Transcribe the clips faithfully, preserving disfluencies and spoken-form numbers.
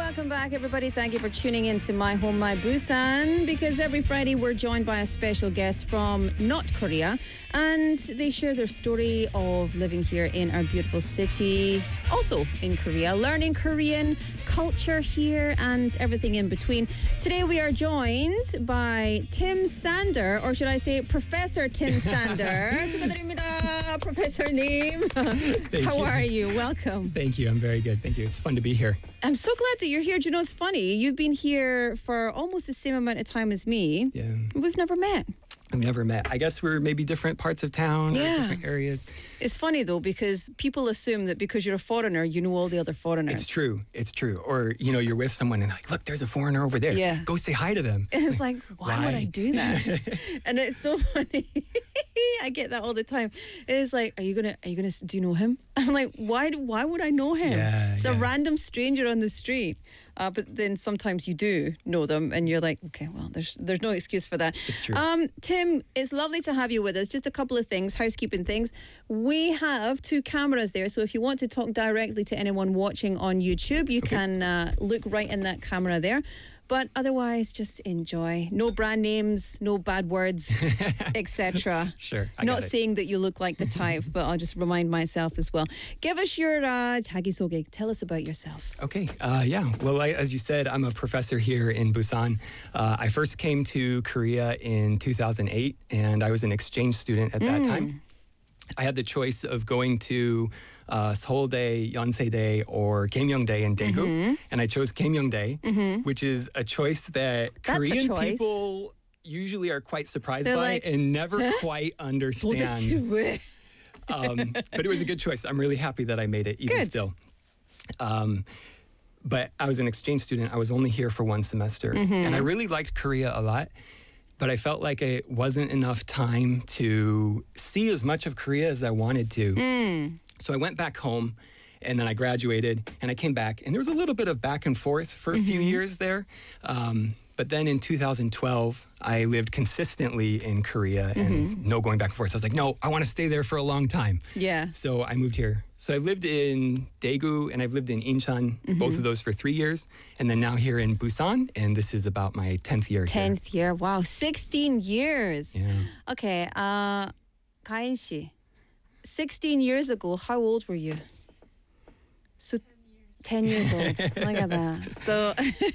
Welcome back, everybody. Thank you for tuning in to My Home, My Busan, because every Friday we're joined by a special guest from not Korea, and they share their story of living here in our beautiful city, also in Korea, learning Korean culture here and everything in between. Today we are joined by Tim Sander, or should I say Professor Tim Sander. 축하드립니다, Professor-님. How you. are you? Welcome. Thank you. I'm very good. Thank you. It's fun to be here. I'm so glad that you're here. Do you know, it's funny. You've been here for almost the same amount of time as me. Yeah. We've never met. We've never met. I guess we're maybe different parts of town Yeah. or different areas. It's funny, though, because people assume that because you're a foreigner, you know all the other foreigners. It's true. It's true. Or, you know, you're with someone and like, look, there's a foreigner over there. Yeah. Go say hi to them. And it's like, why, Why? would I do that? And it's so funny. I get that all the time. It's like, are you gonna, are you gonna, do you know him? I'm like, why, why would I know him? Yeah, it's yeah. a random stranger on the street. Uh, but then sometimes you do know them, and you're like, okay, well, there's there's no excuse for that. It's true. Um, Tim, it's lovely to have you with us. Just a couple of things, housekeeping things. We have two cameras there, so if you want to talk directly to anyone watching on YouTube, you Okay. can uh, look right in that camera there. But otherwise, just enjoy. No brand names, no bad words, et cetera. Sure, I Not got it. saying that you look like the type, but I'll just remind myself as well. Give us your uh, 자기소개. Tell us about yourself. Okay. Uh, yeah. Well, I, as you said, I'm a professor here in Busan. Uh, I first came to Korea in two thousand eight, and I was an exchange student at that Mm. time. I had the choice of going to uh, Seouldae, Yonseidae, or Gaemyeongdae in Daegu, Mm-hmm. and I chose Gaemyeongdae, which is a choice that That's a Korean choice. people usually are quite surprised They're by like, and never quite understand. 도대체 왜? um, but it was a good choice. I'm really happy that I made it, even Good. still. Um, but I was an exchange student. I was only here for one semester, and I really liked Korea a lot. But I felt like it wasn't enough time to see as much of Korea as I wanted to. So I went back home, and then I graduated, and I came back, and there was a little bit of back and forth for a few years there. Um, but then in two thousand twelve, I lived consistently in Korea, and no going back and forth. I was like, no, I want to stay there for a long time. Yeah. So I moved here. So I lived in Daegu and I've lived in Incheon, both of those for three years. And then now here in Busan, and this is about my tenth year here. tenth year. Wow. sixteen years. Yeah. Okay. Uh, 가인 씨. sixteen years ago, how old were you? So ten years old. Look at that. So,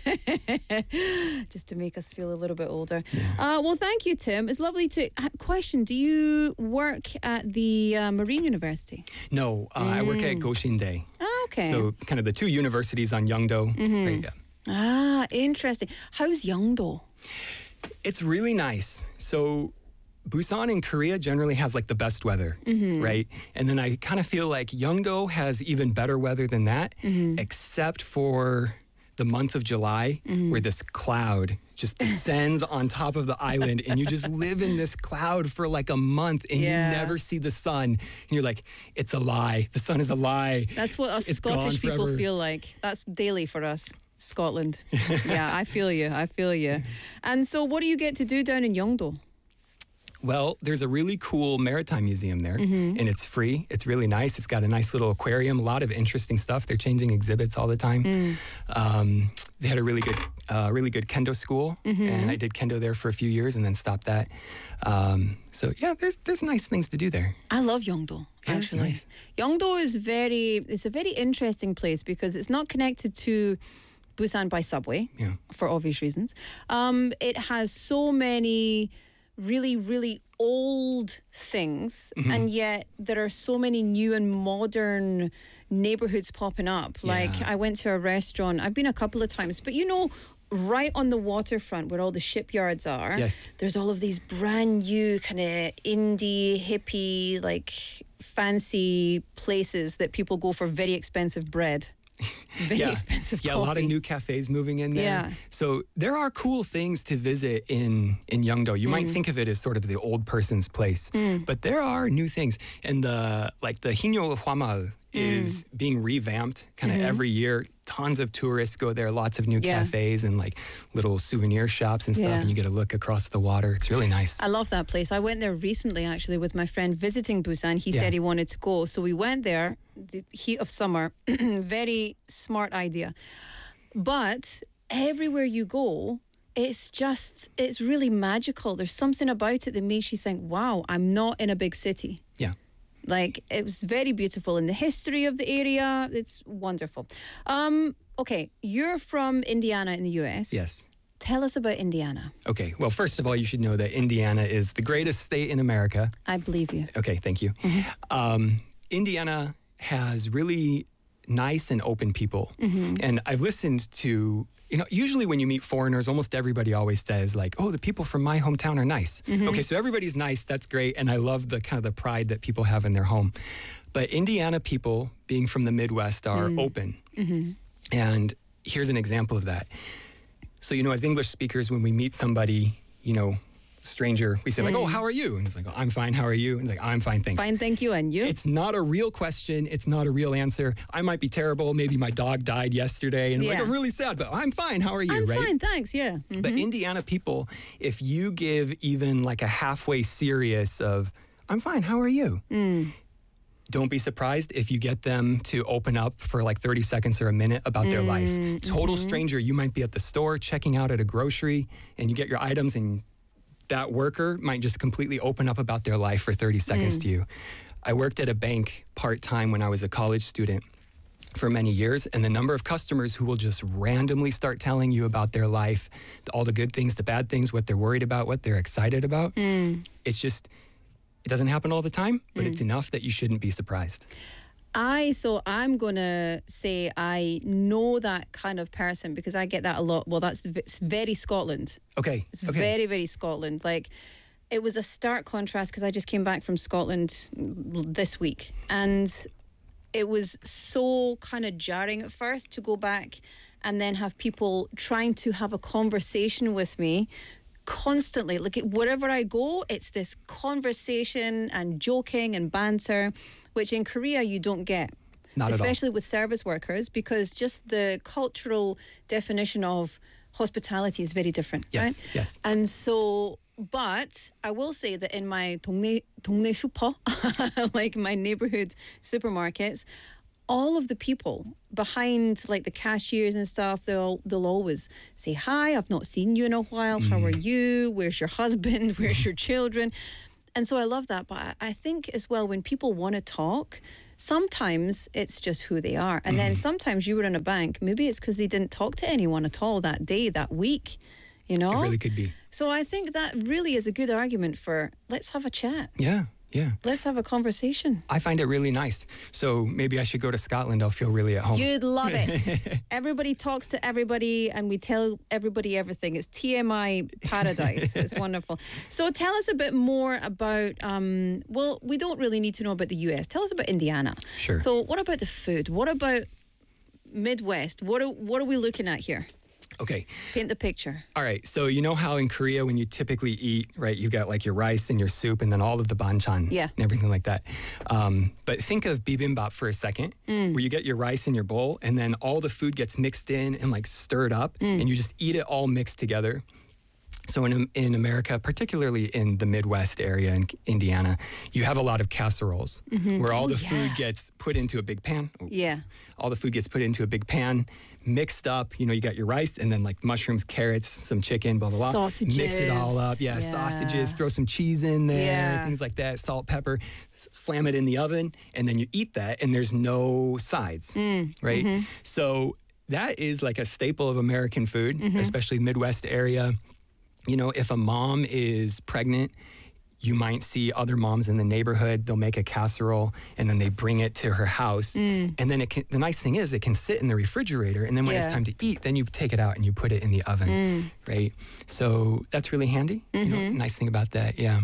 just to make us feel a little bit older. Uh, well, thank you, Tim. It's lovely to. Uh, question: do you work at the uh, Marine University? No, uh, I work at Goshinde. Oh, okay. So kind of the two universities on Yeongdo. Right, yeah. ah, interesting. How's Yeongdo? It's really nice. So Busan in Korea generally has like the best weather, right? And then I kind of feel like Yeongdo has even better weather than that, except for the month of July, where this cloud just descends on top of the island, and you just live in this cloud for like a month, and Yeah. you never see the sun. And you're like, it's a lie. The sun is a lie. That's what us It's Scottish gone people forever. feel like. That's daily for us, Scotland. Yeah, I feel you. I feel you. And so, what do you get to do down in Yeongdo? Well, there's a really cool maritime museum there, and it's free. It's really nice. It's got a nice little aquarium, a lot of interesting stuff. They're changing exhibits all the time. Um, they had a really good, uh, really good kendo school, and I did kendo there for a few years, and then stopped that. Um, so yeah, there's there's nice things to do there. I love Yeongdo. Yeah, it's Actually, nice. Yeongdo is very. It's a very interesting place because it's not connected to Busan by subway, Yeah. for obvious reasons. Um, it has so many really, really old things, Mm-hmm. and yet there are so many new and modern neighborhoods popping up. Like, Yeah. I went to a restaurant, I've been a couple of times, but you know, right on the waterfront where all the shipyards are, Yes. there's all of these brand new kind of indie, hippie, like fancy places that people go for very expensive bread. Very yeah. expensive Yeah, coffee. a lot of new cafes moving in there. Yeah. So there are cool things to visit in in Yeongdo. You Mm. might think of it as sort of the old person's place, but there are new things. And the like the Hinyo Hwamal is Mm. being revamped kind of every year. Tons of tourists go there, lots of new Mm-hmm. Yeah. cafes and like little souvenir shops and stuff, Yeah. and you get a look across the water. It's really nice. I love that place. I went there recently, actually, with my friend visiting Busan. He Yeah. said he wanted to go. So we went there, the heat of summer. Very smart idea. But everywhere you go, it's just, it's really magical. There's something about it that makes you think, wow, I'm not in a big city. Yeah. Like, it was very beautiful. In the history of the area, it's wonderful. Um, okay, you're from Indiana in the U S. Yes. Tell us about Indiana. Okay. Well, first of all, you should know that Indiana is the greatest state in America. I believe you. Okay, thank you. Mm-hmm. Um, Indiana has really nice and open people. Mm-hmm. And I've listened to, you know, usually when you meet foreigners, almost everybody always says like, oh, the people from my hometown are nice. Mm-hmm. Okay, so everybody's nice. That's great. And I love the kind of the pride that people have in their home. But Indiana people, being from the Midwest, are mm. open. Mm-hmm. And here's an example of that. So, you know, as English speakers, when we meet somebody, you know, stranger, we say like, mm. oh, how are you? And it's like, oh, I'm fine. How are you? And like, I'm fine, thanks. Fine, thank you. And you? It's not a real question. It's not a real answer. I might be terrible. Maybe my dog died yesterday. And I'm yeah. like, I'm really sad, but I'm fine. How are you? I'm right? fine, thanks. Yeah. Mm-hmm. But Indiana people, if you give even like a halfway serious of, I'm fine. How are you? Mm. Don't be surprised if you get them to open up for like thirty seconds or a minute about mm, their life. Total mm-hmm. stranger, you might be at the store checking out at a grocery and you get your items and that worker might just completely open up about their life for thirty seconds mm. to you. I worked at a bank part-time when I was a college student for many years, and the number of customers who will just randomly start telling you about their life, all the good things, the bad things, what they're worried about, what they're excited about. Mm. It's just... It doesn't happen all the time, but mm. it's enough that you shouldn't be surprised. I, so I'm going to say I know that kind of person because I get that a lot. Well, that's it's very Scotland. Okay. It's okay. very, very Scotland. Like, it was a stark contrast because I just came back from Scotland this week. And it was so kind of jarring at first to go back and then have people trying to have a conversation with me constantly. Like, wherever I go, it's this conversation and joking and banter, which in Korea you don't get. Not especially at all. With service workers, because just the cultural definition of hospitality is very different. Yes, right? yes. And so, but I will say that in my 동네, 동네 슈퍼, like my neighborhood supermarkets, all of the people behind, like the cashiers and stuff, they'll they'll always say, hi, I've not seen you in a while. Mm. How are you? Where's your husband? Where's your children? And so I love that. But I, I think as well, when people want to talk, sometimes it's just who they are. And mm. then sometimes you were in a bank, maybe it's because they didn't talk to anyone at all that day, that week, you know? It really could be. So I think that really is a good argument for, let's have a chat. Yeah. Yeah. Let's have a conversation. I find it really nice. So maybe I should go to Scotland. I'll feel really at home. You'd love it. Everybody talks to everybody and we tell everybody everything. It's T M I paradise. It's wonderful. So tell us a bit more about, um, well, we don't really need to know about the U S. Tell us about Indiana. Sure. So what about the food? What about Midwest? What are, what are we looking at here? Okay. Paint the picture. All right. So you know how in Korea when you typically eat, right, you've got like your rice and your soup and then all of the banchan yeah. and everything like that. Um, but think of bibimbap for a second, mm. where you get your rice in your bowl and then all the food gets mixed in and like stirred up mm. and you just eat it all mixed together. So in in America, particularly in the Midwest area in Indiana, you have a lot of casseroles mm-hmm. where all oh, the yeah. food gets put into a big pan. Oh. Yeah. All the food gets put into a big pan, mixed up. You know, you got your rice and then like mushrooms, carrots, some chicken, blah, blah, blah. Sausages. Mix it all up. Yeah, yeah. Sausages, throw some cheese in there, yeah. things like that, salt, pepper, slam it in the oven, and then you eat that and there's no sides, mm. right? Mm-hmm. So that is like a staple of American food, mm-hmm. especially the Midwest area. You know, if a mom is pregnant, you might see other moms in the neighborhood, they'll make a casserole and then they bring it to her house. Mm. And then it can, the nice thing is it can sit in the refrigerator. And then when yeah. it's time to eat, then you take it out and you put it in the oven, mm. right? So that's really handy. Mm-hmm. You know, nice thing about that, yeah.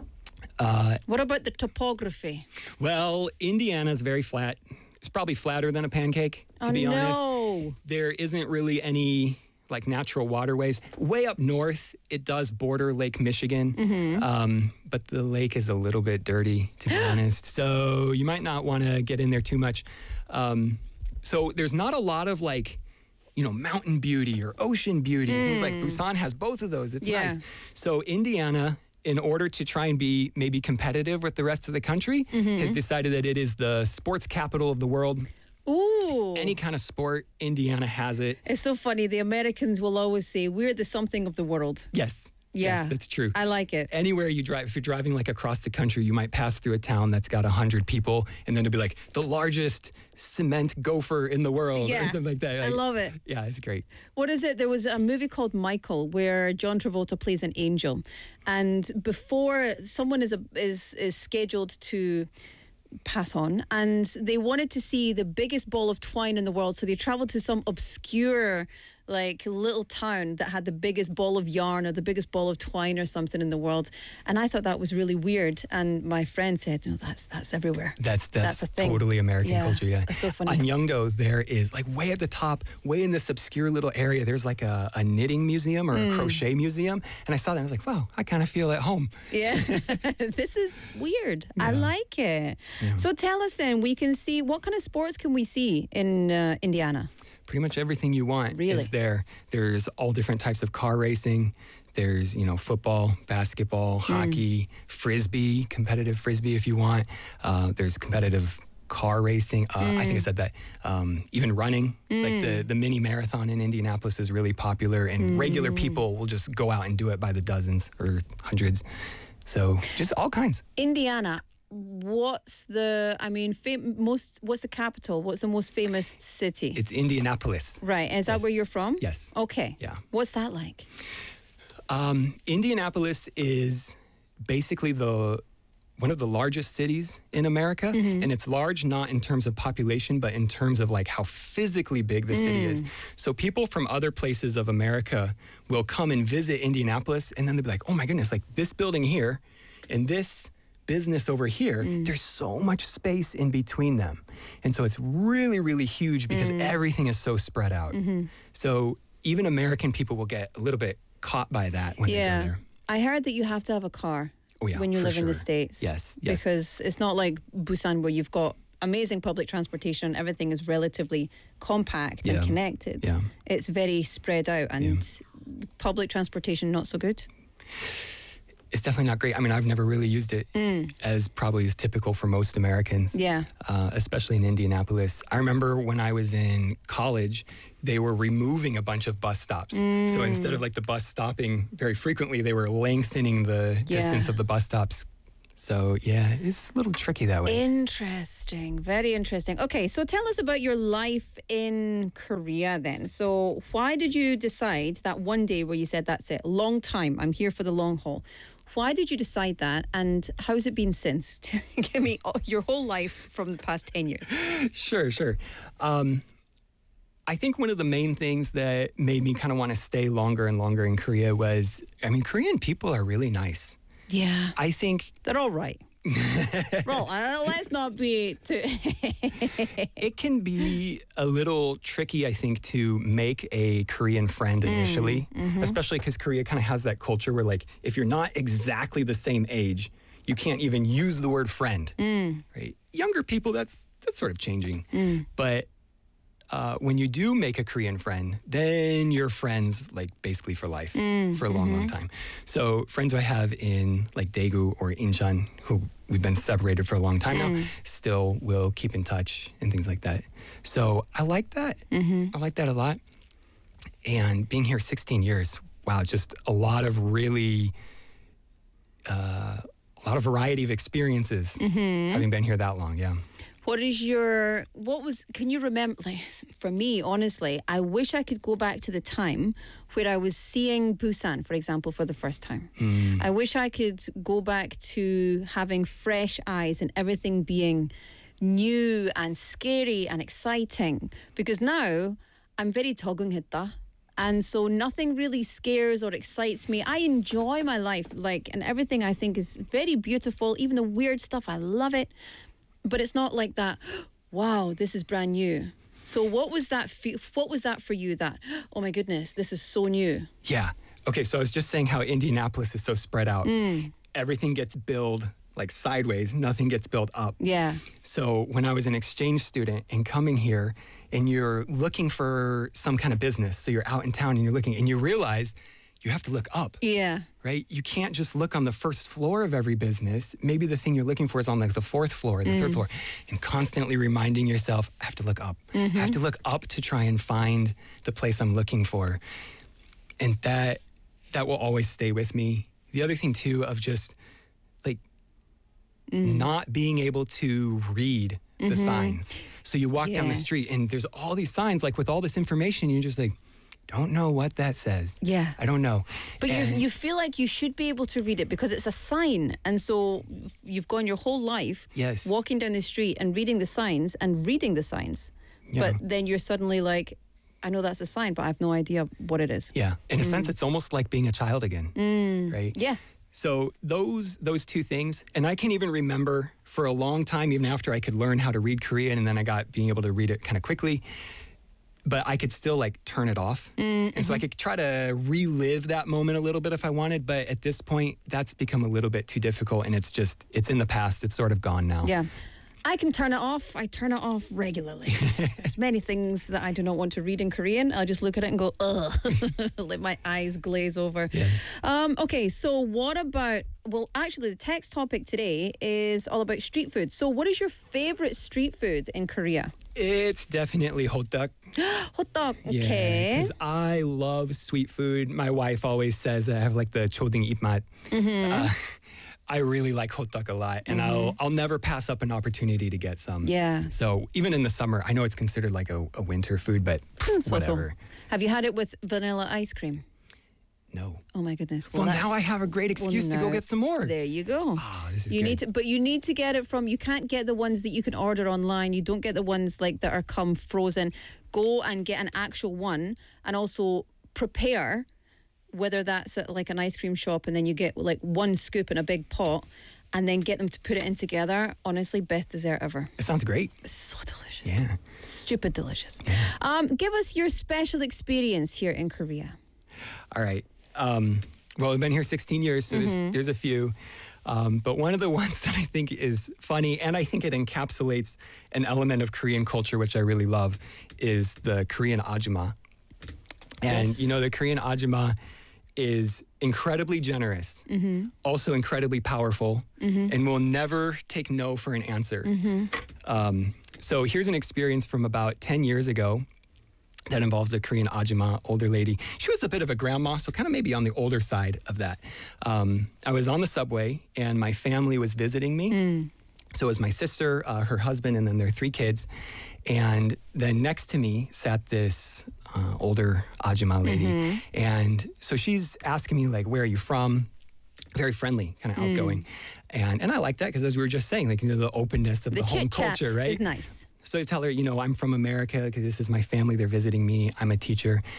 Uh, what about the topography? Well, Indiana's very flat. It's probably flatter than a pancake, to oh, be no. honest. There isn't really any like natural waterways. Way up north, it does border Lake Michigan, mm-hmm. um, but the lake is a little bit dirty, to be honest. So you might not want to get in there too much. Um, so there's not a lot of like, you know, mountain beauty or ocean beauty. Mm. Things like Busan has both of those. It's yeah. nice. So Indiana, in order to try and be maybe competitive with the rest of the country, mm-hmm. has decided that it is the sports capital of the world. Ooh. Any kind of sport, Indiana has it. It's so funny. The Americans will always say, we're the something of the world. Yes. Yeah. Yes, that's true. I like it. Anywhere you drive, if you're driving like across the country, you might pass through a town that's got one hundred people, and then it'll be like the largest cement gopher in the world Yeah. or something like that. I Like, love it. Yeah, it's great. What is it? There was a movie called Michael where John Travolta plays an angel, and before someone is a, is is scheduled to pass on, and they wanted to see the biggest ball of twine in the world, so they traveled to some obscure like little town that had the biggest ball of yarn or the biggest ball of twine or something in the world. And I thought that was really weird, and my friend said, no, that's that's everywhere. That's that's, That's a thing. totally American Yeah, culture. Yeah, that's so funny. On Yeongdo, there is like way at the top, way in this obscure little area. There's like a, a knitting museum or Mm. a crochet museum, and I saw that and I was like, wow, I kind of feel at home. Yeah, this is weird. I Yeah. like it. Yeah. So tell us then, we can see, what kind of sports can we see in uh, Indiana? Pretty much everything you want Really? is there. There's all different types of car racing. There's, you know, football, basketball, Mm. hockey, frisbee, competitive frisbee if you want. Uh, there's competitive car racing. Uh, I Mm. think I said that. Um, even running, like the, the mini marathon in Indianapolis is really popular, and Mm. regular people will just go out and do it by the dozens or hundreds. So just all kinds. Indiana, what's the, I mean, fam- most, what's the capital? What's the most famous city? It's Indianapolis. Right, is that Yes. where you're from? Yes. Okay. Yeah. What's that like? Um, Indianapolis is basically the one of the largest cities in America, and it's large not in terms of population, but in terms of like how physically big the city is. So people from other places of America will come and visit Indianapolis, and then they'll be like, "Oh my goodness! Like this building here, and this business over here, there's so much space in between them, and so it's really, really huge because everything is so spread out. So even American people will get a little bit caught by that when they go Yeah. there." I heard that you have to have a car Oh, yeah, when you for live in the sure. States. Yes, yes. Because it's not like Busan where you've got amazing public transportation. Everything is relatively compact and Yeah. connected. Yeah. It's very spread out, and public transportation not so good. It's definitely not great. I mean, I've never really used it as probably is typical for most Americans. Yeah. Uh, especially in Indianapolis. I remember when I was in college, they were removing a bunch of bus stops. So instead of like the bus stopping very frequently, they were lengthening the Yeah. distance of the bus stops. So yeah, it's a little tricky that way. Interesting. Very interesting. Okay, so tell us about your life in Korea then. So why did you decide that one day where you said, that's it, long time, I'm here for the long haul? Why did you decide that, and how's it been since? Give me all- your whole life from the past ten years. Sure, sure. Um, I think one of the main things that made me kind of want to stay longer and longer in Korea was, I mean, Korean people are really nice. Yeah. I think They're all right. Well, uh, let's not be too... it can be a little tricky, I think, to make a Korean friend initially, especially because Korea kind of has that culture where, like, if you're not exactly the same age, you can't even use the word friend, right? Younger people, that's that's sort of changing. But uh, when you do make a Korean friend, then you're friends, like, basically for life, for a long, long time. So friends I have in, like, Daegu or Incheon, who we've been separated for a long time now, still will keep in touch and things like that. So I like that. I like that a lot. And being here sixteen years, wow, just a lot of really, uh, a lot of variety of experiences having been here that long, yeah. What is your, what was, can you remember, like, for me, honestly, I wish I could go back to the time where I was seeing Busan, for example, for the first time. I wish I could go back to having fresh eyes and everything being new and scary and exciting, because now I'm very 적응했다. And so nothing really scares or excites me. I enjoy my life, like, and everything I think is very beautiful. Even the weird stuff, I love it. But it's not like that, wow, this is brand new. So what was that fe- what was that for you, that, oh my goodness, this is so new? Yeah. Okay, so I was just saying how Indianapolis is so spread out. Everything gets billed like sideways, nothing gets built up. Yeah. So when I was an exchange student and coming here and you're looking for some kind of business, so you're out in town and you're looking and you realize you have to look up. Yeah. Right? You can't just look on the first floor of every business. Maybe the thing you're looking for is on like the fourth floor, the mm. third floor, and constantly reminding yourself, I have to look up. Mm-hmm. I have to look up to try and find the place I'm looking for. And that that will always stay with me. The other thing too of just like mm. not being able to read mm-hmm. the signs. So you walk yes. down the street and there's all these signs, like with all this information, you're just like, don't know what that says. Yeah. I don't know. But you you feel like you should be able to read it because it's a sign. And so you've gone your whole life yes. walking down the street and reading the signs and reading the signs. Yeah. But then you're suddenly like, I know that's a sign, but I have no idea what it is. Yeah. In mm. a sense, it's almost like being a child again. Mm. Right? Yeah. So those those two things, and I can even remember for a long time, even after I could learn how to read Korean, and then I got being able to read it kind of quickly, but I could still like turn it off. Mm-hmm. And so I could try to relive that moment a little bit if I wanted. But at this point, that's become a little bit too difficult. And it's just, it's in the past. It's sort of gone now. Yeah. I can turn it off. I turn it off regularly. There's many things that I do not want to read in Korean. I'll just look at it and go, ugh, let my eyes glaze over. Yeah. Um, okay, so what about, well, actually, the text topic today is all about street food. So what is your favorite street food in Korea? It's definitely hotteok. Hotteok, okay. Yeah, because I love sweet food. My wife always says that I have like the choding ipmat. Mm-hmm. Uh, I really like hotteok a lot, and mm-hmm. I'll I'll never pass up an opportunity to get some. Yeah. So even in the summer, I know it's considered like a, a winter food, but so, whatever. So. Have you had it with vanilla ice cream? No. Oh my goodness. Well, well now I have a great excuse well, to go get some more. There you go. Oh, this is you good. need to, but you need to get it from. You can't get the ones that you can order online. You don't get the ones like that are come frozen. Go and get an actual one, and also prepare. Whether that's at like an ice cream shop and then you get like one scoop in a big pot and then get them to put it in together. Honestly, best dessert ever. It sounds great. It's so delicious. Yeah. Stupid delicious. Yeah. Um, give us your special experience here in Korea. All right. Um, well, I've been here sixteen years, so mm-hmm. there's, there's a few. Um, but one of the ones that I think is funny, and I think it encapsulates an element of Korean culture, which I really love, is the Korean ajumma. And, yes. you know, the Korean ajumma is incredibly generous, mm-hmm. also incredibly powerful, mm-hmm. and will never take no for an answer. Mm-hmm. Um, so here's an experience from about ten years ago that involves a Korean ajumma, older lady. She was a bit of a grandma, so kind of maybe on the older side of that. Um, I was on the subway, and my family was visiting me. Mm. So it was my sister, uh, her husband, and then their three kids. And then next to me sat this uh, older ajumma lady. Mm-hmm. And so she's asking me, like, where are you from? Very friendly, kind of mm. outgoing. And and I like that because, as we were just saying, like, you know, the openness of the, the home culture, right? Is nice. So I tell her, you know, I'm from America because this is my family. They're visiting me. I'm a teacher.